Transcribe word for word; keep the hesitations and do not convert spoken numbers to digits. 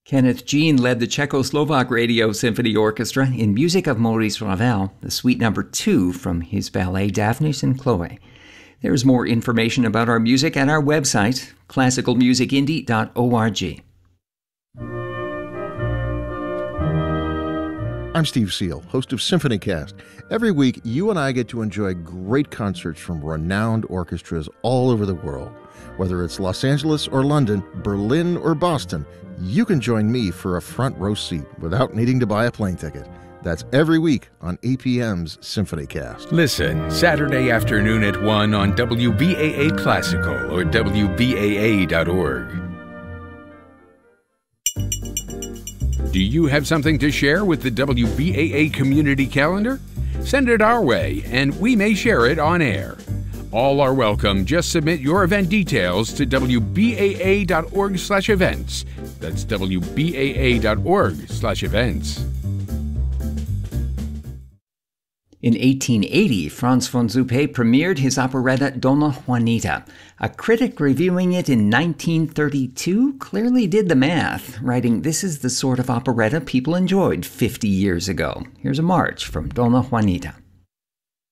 Kenneth Jean led the Czechoslovak Radio Symphony Orchestra in music of Maurice Ravel, the Suite Number two from his ballet Daphnis and Chloe. There's more information about our music at our website, classical music indie dot org. I'm Steve Seal, host of SymphonyCast. Every week, you and I get to enjoy great concerts from renowned orchestras all over the world. Whether it's Los Angeles or London, Berlin or Boston, you can join me for a front row seat without needing to buy a plane ticket. That's every week on A P M's SymphonyCast. Listen Saturday afternoon at one on W B A A Classical or W B A A dot org. Do you have something to share with the W B A A community calendar? Send it our way, and we may share it on air. All are welcome. Just submit your event details to W B A A dot org slash events. That's W B A A dot org slash events. In eighteen eighty, Franz von Suppé premiered his operetta Donna Juanita. A critic reviewing it in nineteen thirty-two clearly did the math, writing, "This is the sort of operetta people enjoyed fifty years ago." Here's a march from Donna Juanita.